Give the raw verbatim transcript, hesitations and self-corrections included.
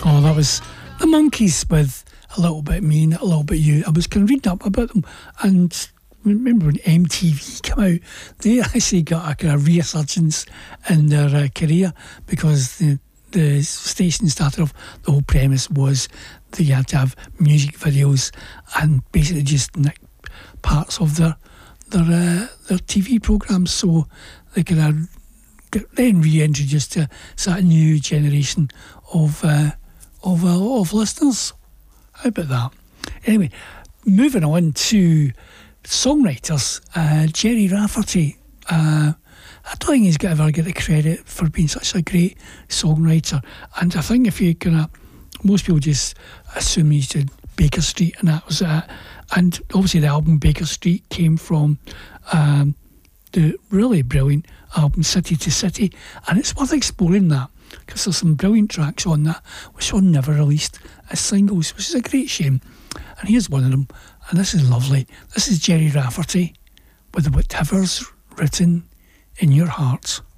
Oh, that was the Monkees with A Little Bit Me and A Little Bit You. I was kind of reading up about them, and remember when M T V came out, they actually got a kind of resurgence in their uh, career, because the the station started off, the whole premise was that you had to have music videos and basically just nick parts of their their uh, their T V programmes, so they could have then reintroduced to sort of new generation of uh, of uh, of listeners. How about that? Anyway, moving on to songwriters, uh, Gerry Rafferty. Uh, I don't think he's got ever get the credit for being such a great songwriter, and I think if you kind of, most people just assume he did Baker Street, and that was it. And obviously the album Baker Street came from um, the really brilliant album City to City, and it's worth exploring that, because there's some brilliant tracks on that which were never released as singles, which is a great shame. And here's one of them, and this is lovely. This is Gerry Rafferty with Whatever's Written in Your Heart.